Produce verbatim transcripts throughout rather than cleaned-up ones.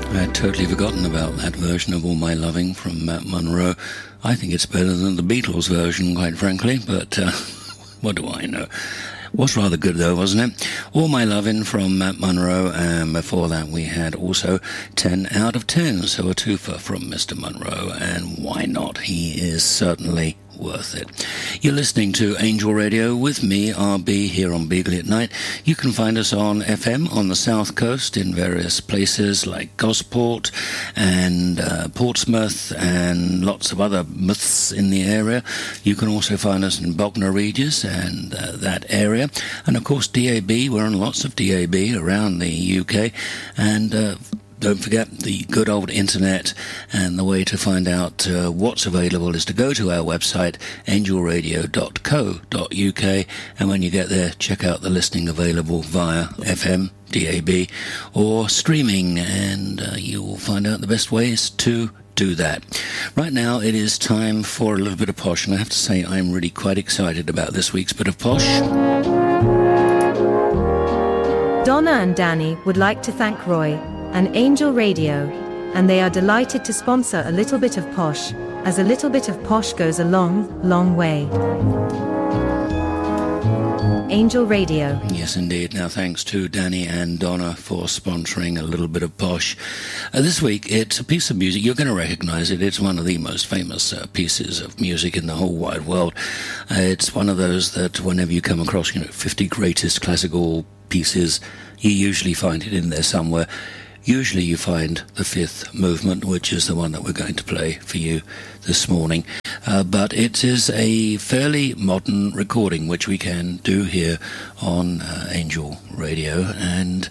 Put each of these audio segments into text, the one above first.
I had totally forgotten about that version of All My Loving from Matt Monro. I think it's better than the Beatles version, quite frankly, but uh, what do I know? Was rather good though, wasn't it? All My Lovin' from Matt Monro, and before that we had also ten out of ten, so a twofer from Mister Monro, and why not? He is certainly worth it. You're listening to Angel Radio with me, R B, here on Beagley at Night. You can find us on F M on the south coast in various places like Gosport and uh, Portsmouth and lots of other myths in the area. You can also find us in Bognor Regis and uh, that area. And of course D A B, we're on lots of D A B around the U K. And uh, don't forget the good old internet, and the way to find out uh, what's available is to go to our website, angel radio dot co dot U K, and when you get there, check out the listing available via F M, D A B, or streaming, and uh, you will find out the best ways to do that. Right now, it is time for a little bit of posh, and I have to say I'm really quite excited about this week's bit of posh. Donna and Danny would like to thank Roy and Angel Radio, and they are delighted to sponsor a little bit of posh, as a little bit of posh goes a long, long way. Angel Radio. Yes, indeed. Now, thanks to Danny and Donna for sponsoring a little bit of posh. Uh, this week, it's a piece of music. You're going to recognize it. It's one of the most famous uh, pieces of music in the whole wide world. Uh, it's one of those that whenever you come across, you know, fifty greatest classical pieces, you usually find it in there somewhere. Usually you find the fifth movement, which is the one that we're going to play for you this morning. Uh, but it is a fairly modern recording, which we can do here on uh, Angel Radio. And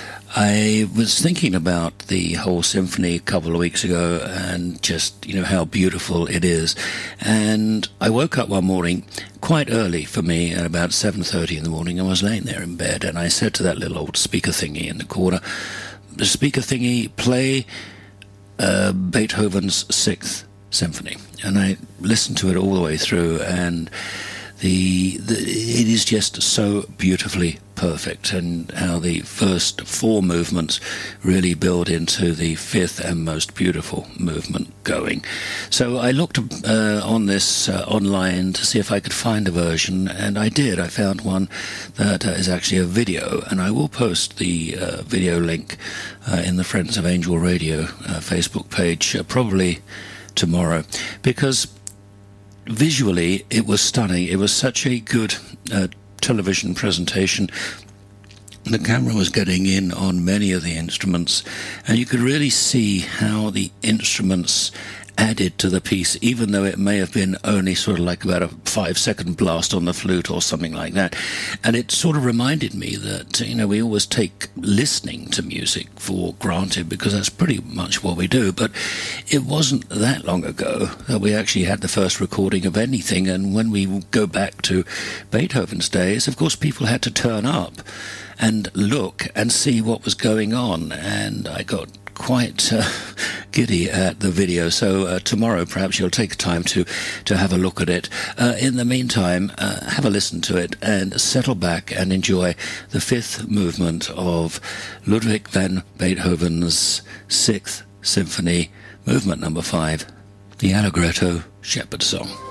I was thinking about the whole symphony a couple of weeks ago and just, you know, how beautiful it is. And I woke up one morning quite early for me at about seven thirty in the morning. I was laying there in bed and I said to that little old speaker thingy in the corner, the speaker thingy, play uh, Beethoven's Sixth Symphony. And I listened to it all the way through, and the, the it is just so beautifully perfect, and how the first four movements really build into the fifth and most beautiful movement going. So I looked uh, on this uh, online to see if I could find a version, and I did. I found one that uh, is actually a video, and I will post the uh, video link uh, in the Friends of Angel Radio uh, Facebook page uh, probably tomorrow, because visually it was stunning. It was such a good uh, television presentation. The camera was getting in on many of the instruments, and you could really see how the instruments added to the piece, even though it may have been only sort of like about a five second blast on the flute or something like that. And it sort of reminded me that, you know, we always take listening to music for granted because that's pretty much what we do. But it wasn't that long ago that we actually had the first recording of anything. And when we go back to Beethoven's days, of course, people had to turn up and look and see what was going on. And I got quite uh, giddy at the video, so uh, tomorrow perhaps you'll take time to to have a look at it. Uh, in the meantime, uh, have a listen to it and settle back and enjoy the fifth movement of Ludwig van Beethoven's Sixth Symphony, movement number five, the Allegretto Shepherd Song.